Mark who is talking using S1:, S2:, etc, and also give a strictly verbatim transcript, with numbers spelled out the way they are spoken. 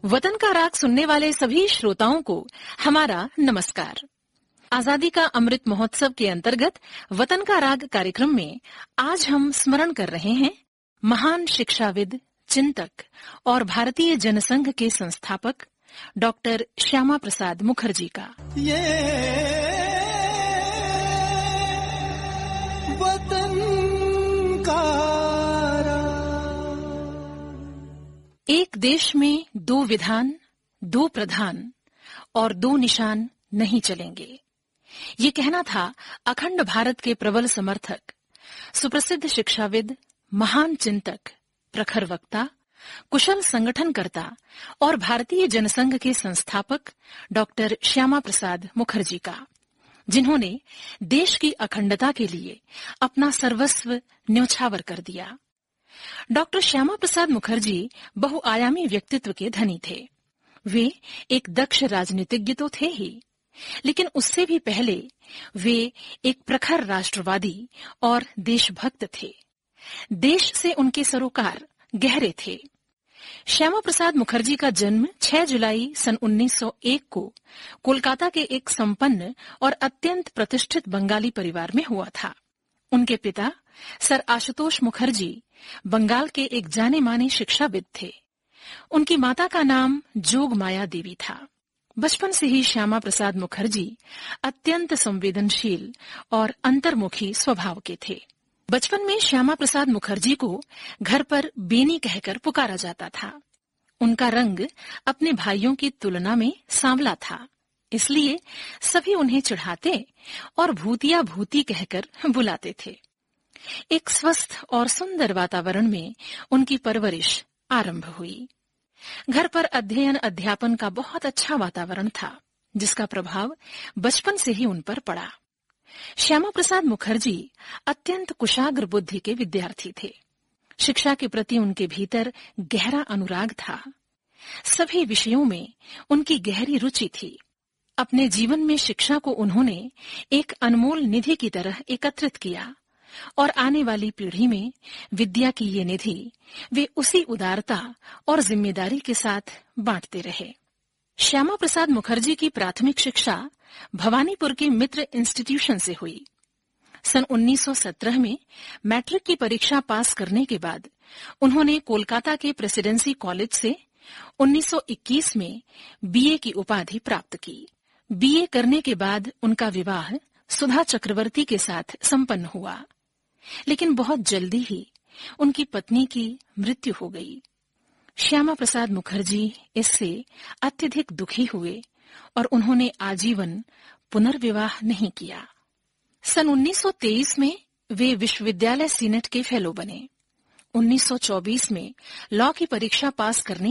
S1: वतन का राग सुनने वाले सभी श्रोताओं को हमारा नमस्कार। आजादी का अमृत महोत्सव के अंतर्गत वतन का राग कार्यक्रम में आज हम स्मरण कर रहे हैं महान शिक्षाविद, चिंतक और भारतीय जनसंघ के संस्थापक डॉक्टर श्यामा प्रसाद मुखर्जी का।
S2: ये वतन का
S1: एक देश में दो विधान, दो प्रधान और दो निशान नहीं चलेंगे, ये कहना था अखंड भारत के प्रबल समर्थक, सुप्रसिद्ध शिक्षाविद, महान चिंतक, प्रखर वक्ता, कुशल संगठनकर्ता और भारतीय जनसंघ के संस्थापक डॉक्टर श्यामा प्रसाद मुखर्जी का, जिन्होंने देश की अखंडता के लिए अपना सर्वस्व न्यौछावर कर दिया। डॉक्टर श्यामा प्रसाद मुखर्जी बहुआयामी व्यक्तित्व के धनी थे। वे एक दक्ष राजनीतिज्ञ तो थे ही, लेकिन उससे भी पहले वे एक प्रखर राष्ट्रवादी और देशभक्त थे। देश से उनके सरोकार गहरे थे। श्यामा प्रसाद मुखर्जी का जन्म छह जुलाई सन उन्नीस सौ एक को कोलकाता के एक संपन्न और अत्यंत प्रतिष्ठित बंगाली परिवार में हुआ था। उनके पिता सर आशुतोष मुखर्जी बंगाल के एक जाने माने शिक्षाविद थे। उनकी माता का नाम जोग माया देवी था। बचपन से ही श्यामा प्रसाद मुखर्जी अत्यंत संवेदनशील और अंतर्मुखी स्वभाव के थे। बचपन में श्यामा प्रसाद मुखर्जी को घर पर बेनी कहकर पुकारा जाता था। उनका रंग अपने भाइयों की तुलना में सांवला था, इसलिए सभी उन्हें चिढ़ाते और भूतिया भूती कहकर बुलाते थे। एक स्वस्थ और सुंदर वातावरण में उनकी परवरिश आरंभ हुई। घर पर अध्ययन अध्यापन का बहुत अच्छा वातावरण था, जिसका प्रभाव बचपन से ही उन पर पड़ा। श्यामा प्रसाद मुखर्जी अत्यंत कुशाग्र बुद्धि के विद्यार्थी थे। शिक्षा के प्रति उनके भीतर गहरा अनुराग था। सभी विषयों में उनकी गहरी रुचि थी। अपने जीवन में शिक्षा को उन्होंने एक अनमोल निधि की तरह एकत्रित किया और आने वाली पीढ़ी में विद्या की ये निधि वे उसी उदारता और जिम्मेदारी के साथ बांटते रहे। श्यामा प्रसाद मुखर्जी की प्राथमिक शिक्षा भवानीपुर के मित्र इंस्टीट्यूशन से हुई। सन उन्नीस सौ सत्रह में मैट्रिक की परीक्षा पास करने के बाद उन्होंने कोलकाता के प्रेसिडेंसी कॉलेज से उन्नीस सौ इक्कीस में बीए की उपाधि प्राप्त की। बीए करने के बाद उनका विवाह सुधा चक्रवर्ती के साथ संपन्न हुआ, लेकिन बहुत जल्दी ही उनकी पत्नी की मृत्यु हो गई। श्यामा प्रसाद मुखर्जी इससे अत्यधिक दुखी हुए और उन्होंने आजीवन पुनर्विवाह नहीं किया। सन उन्नीस सौ तेईस में वे विश्वविद्यालय सीनेट के फेलो बने। उन्नीस सौ चौबीस में लॉ की परीक्षा पास करने